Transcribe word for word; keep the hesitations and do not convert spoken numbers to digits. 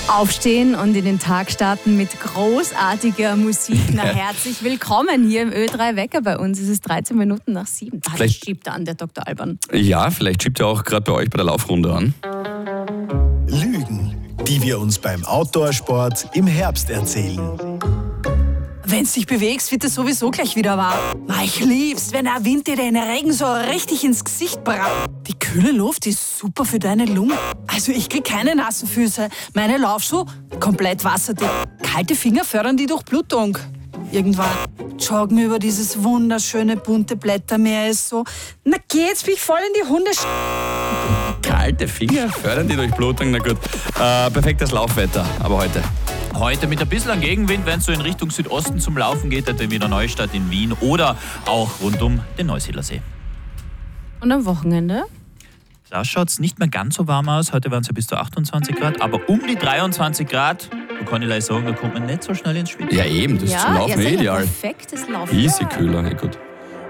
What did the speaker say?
Aufstehen und in den Tag starten mit großartiger Musik. Na, herzlich willkommen hier im Ö drei Wecker bei uns. Es ist dreizehn Minuten nach sieben. Ah, das schiebt an, der Doktor Alban. Ja, vielleicht schiebt er auch gerade bei euch bei der Laufrunde an. Lügen, die wir uns beim Outdoor-Sport im Herbst erzählen. Wenn du dich bewegst, wird es sowieso gleich wieder warm. Ich lieb's, wenn der Wind dir den Regen so richtig ins Gesicht braut. Die kühle Luft ist super für deine Lungen. Also ich krieg keine nassen Füße. Meine Laufschuhe komplett wasserdicht. Kalte Finger fördern die Durchblutung. Irgendwann joggen über dieses wunderschöne bunte Blättermeer ist so. Na geh, jetzt bin ich voll in die Hundesch... Kalte Finger fördern die Durchblutung, na gut. Äh, perfektes Laufwetter, aber heute. Heute mit ein bisschen Gegenwind, wenn es so in Richtung Südosten zum Laufen geht, dann wieder Neustadt in Wien oder auch rund um den Neusiedlersee. Und am Wochenende? Da schaut es nicht mehr ganz so warm aus. Heute waren es ja bis zu achtundzwanzig Grad, aber um die dreiundzwanzig Grad, da kann ich leider sagen, da kommt man nicht so schnell ins Schwitzen. Ja eben, das ist Ja, zum Laufen ja, ideal. Perfektes Laufen. Easy Kühler, ja gut.